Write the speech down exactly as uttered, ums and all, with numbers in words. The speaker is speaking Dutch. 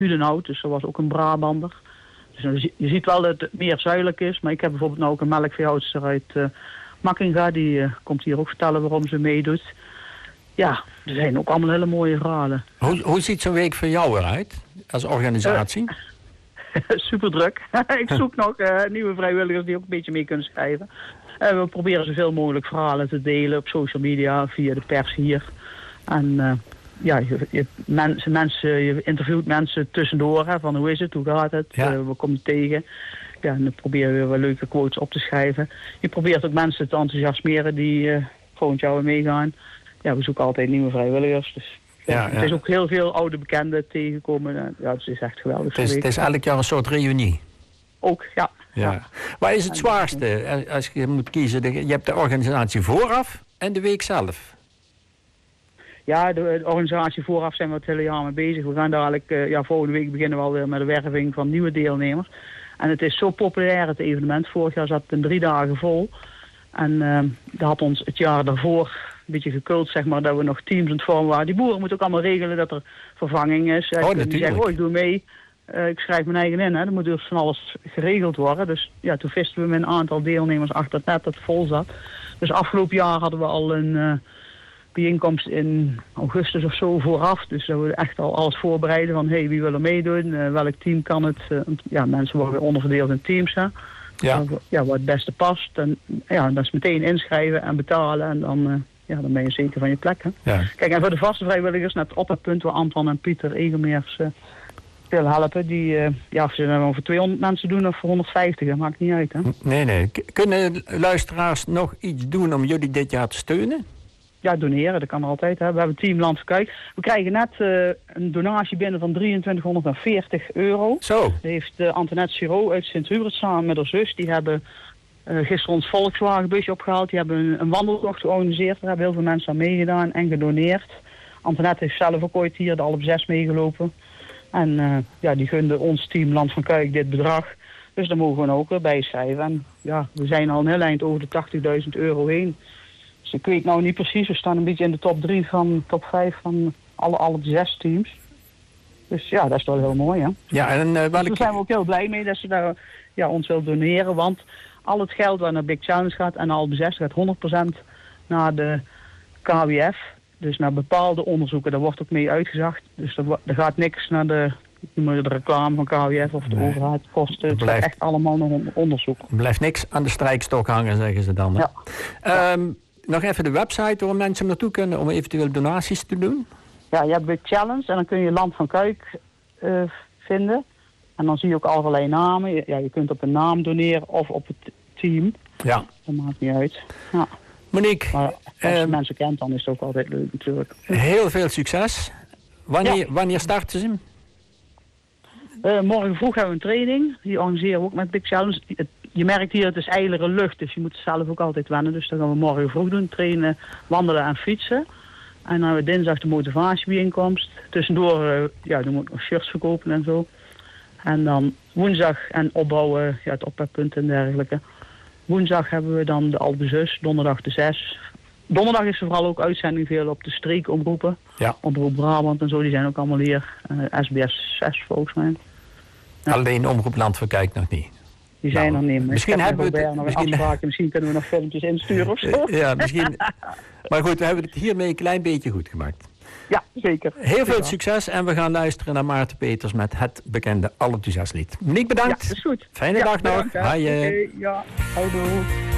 Udenhout, dus dat was ook een Brabander. Dus je ziet wel dat het meer zuidelijk is, maar ik heb bijvoorbeeld nou ook een melkveehoudster uit uh, Makkinga, die uh, komt hier ook vertellen waarom ze meedoet. Ja, er zijn ook allemaal hele mooie verhalen. Hoe, hoe ziet zo'n week voor jou eruit, als organisatie? Uh, Super druk. Ik zoek nog uh, nieuwe vrijwilligers die ook een beetje mee kunnen schrijven. Uh, we proberen zoveel mogelijk verhalen te delen op social media, via de pers hier. En uh, ja, je, je, mensen, mensen, je interviewt mensen tussendoor, hè, van hoe is het, hoe gaat het, ja. uh, wat kom je tegen. Ja, en dan probeer je wel leuke quotes op te schrijven. Je probeert ook mensen te enthousiasmeren die uh, volgend jaar weer meegaan. Ja, we zoeken altijd nieuwe vrijwilligers. Dus ja, ja, ja. Het is ook heel veel oude bekenden tegenkomen. Ja, het is echt geweldig. Het is, het is elk jaar een soort reunie. Ook, ja. ja. ja. Waar is het zwaarste als je moet kiezen? Je hebt de organisatie vooraf en de week zelf. Ja, de, de organisatie vooraf zijn we het hele jaar mee bezig. We gaan dadelijk, uh, ja, volgende week beginnen we alweer met de werving van nieuwe deelnemers. En het is zo populair, het evenement. Vorig jaar zat het in drie dagen vol. En uh, dat had ons het jaar daarvoor een beetje gekult, zeg maar, dat we nog teams aan het vormen waren. Die boeren moeten ook allemaal regelen dat er vervanging is. Oh, natuurlijk. Die zeggen, oh, ik doe mee. Uh, ik schrijf mijn eigen in. Hè. Er moet dus van alles geregeld worden. Dus ja, toen visten we met een aantal deelnemers achter het net dat het vol zat. Dus afgelopen jaar hadden we al een uh, bijeenkomst in augustus of zo vooraf. Dus dat we echt al alles voorbereiden van, hé, hey, wie wil er meedoen? Uh, welk team kan het? Uh, ja, mensen worden weer onderverdeeld in teams, hè. Ja. Ja, wat het beste past. En ja, dat is meteen inschrijven en betalen. En dan, uh, ja, dan ben je zeker van je plek. Hè? Ja. Kijk, en voor de vaste vrijwilligers, net op het punt waar Anton en Pieter Egelmeers uh, willen helpen. Die, uh, ja, of ze dan voor tweehonderd mensen doen of voor honderdvijftig, dat maakt niet uit. Hè? Nee, nee. K- kunnen luisteraars nog iets doen om jullie dit jaar te steunen? Ja, doneren, dat kan altijd. Hè. We hebben Team Land van Kuik. We krijgen net uh, een donatie binnen van drieëntwintighonderdveertig euro. Zo. Dat heeft uh, Antoinette Giraud uit Sint-Hubert samen met haar zus. Die hebben uh, gisteren ons Volkswagenbusje opgehaald. Die hebben een, een wandeltocht georganiseerd. Daar hebben heel veel mensen aan meegedaan en gedoneerd. Antoinette heeft zelf ook ooit hier de Alp zes meegelopen. En uh, ja, die gunde ons Team Land van Kuik dit bedrag. Dus daar mogen we nou ook weer bij schrijven. En ja, we zijn al een heel eind over de tachtigduizend euro heen. Dus ik weet nou niet precies. We staan een beetje in de top drie van top vijf van alle, alle zes teams. Dus ja, dat is wel heel mooi, hè. Ja, en uh, welke... dus daar zijn we ook heel blij mee dat ze daar, ja, ons wil doneren. Want al het geld wat naar Big Challenge gaat en naar Alpe zes gaat honderd procent naar de K W F. Dus naar bepaalde onderzoeken. Daar wordt ook mee uitgezacht. Dus er, er gaat niks naar de, de reclame van K W F of de nee. overheid kosten. Het blijft echt allemaal naar onderzoek. Er blijft niks aan de strijkstok hangen, zeggen ze dan. Hè? Ja. Um, Nog even de website waar mensen naartoe kunnen om eventueel donaties te doen. Ja, je hebt Big Challenge en dan kun je Land van Kuik uh, vinden. En dan zie je ook allerlei namen. Ja, je kunt op een naam doneren of op het team. Ja. Dat maakt niet uit. Ja. Monique. Maar als je uh, mensen kent, dan is het ook altijd leuk natuurlijk. Heel veel succes. Wanneer, ja. wanneer starten ze? Uh, morgen vroeg hebben we een training. Die organiseren we ook met Big Challenge. Het, je merkt hier, het is ijlere lucht, dus je moet zelf ook altijd wennen. Dus dat gaan we morgen vroeg doen. Trainen, wandelen en fietsen. En dan hebben we dinsdag de motivatiebijeenkomst. Tussendoor uh, ja, doen we ook nog shirts verkopen en zo. En dan woensdag en opbouwen, ja, het oppeppunt en dergelijke. Woensdag hebben we dan de Alpe Zus, donderdag de zes. Donderdag is er vooral ook uitzending veel op de streekomroepen. Ja. Omroep Brabant en zo, die zijn ook allemaal hier. Uh, S B S zes volgens mij. Ja. Alleen Omroep Land van Kuik nog niet. Die zijn nou, er niet. Misschien hebben we het, nog misschien, misschien kunnen we nog filmpjes insturen of zo. Ja, misschien. Maar goed, we hebben het hiermee een klein beetje goed gemaakt. Ja, zeker. Heel veel succes en we gaan luisteren naar Maarten Peters met het bekende Alpe zes lied. Monique, bedankt. Ja, dat is goed. Fijne ja, dag nog. Hoi. Okay, ja, houdoe.